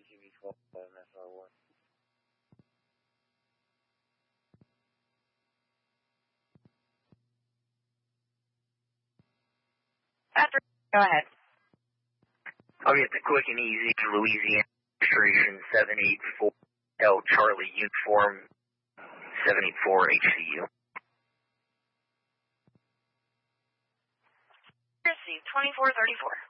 AGV 12 SR1. Go ahead. I'll get the quick and easy Louisiana registration 784 L Charlie uniform 784 HCU. Receive 2434.